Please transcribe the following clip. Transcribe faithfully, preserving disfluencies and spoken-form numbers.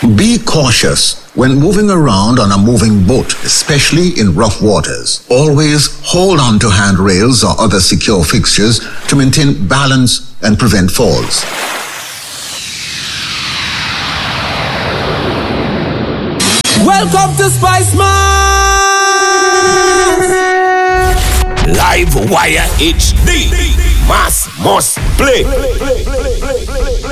Be cautious when moving around on a moving boat, especially in rough waters. Always hold on to handrails or other secure fixtures to maintain balance and prevent falls. Welcome to Spice Mass! Live Wire H D. Mass must play.